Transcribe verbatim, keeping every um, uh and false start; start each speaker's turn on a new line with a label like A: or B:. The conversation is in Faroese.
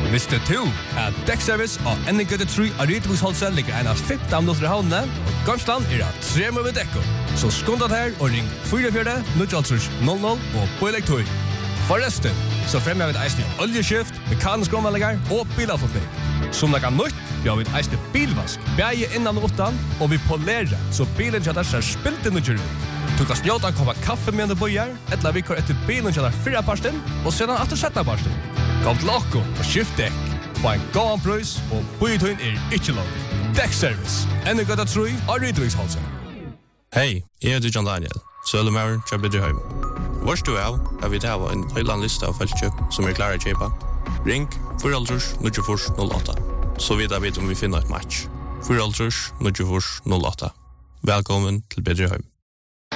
A: Visste du at Dekkservice og N G tre av Rydviksholset ligger en av femten minutter i havnene, og Gamsland er at tre med dekko. Så skundet her og ring fire fire null null null og på elektor. Forresten, så fremmer vi et eisende oljeskift, mekanisk omvallinger og bilavfotning. Som det kan nytt, vi har vi et eisende bilvask, beie innan og utan, og vi polerer, så bilen kjøtter ser spilt inn og kjører ut. Du kan snjåta koppa kaffe med en bøyer, eller vi kjører etter bilen kjøtter fire parsten, og sedan etter sjette parsten. Kom til okko og skift dekk. Få en gåan prøys, og bøyetøyen er ikke langt. Dekkservice, N G tre av Rydviksholset.
B: Hei, jeg heter John Daniel, Søllemauer til Bedreheim. Vars du er, er vi til å ha en høyland liste av feltkjøp som er klare å kjøpe. Ring fire null fire null åtta, så vidt jeg vet om vi finner et match. fire null fire null åtta. Velkommen til Bedreheim.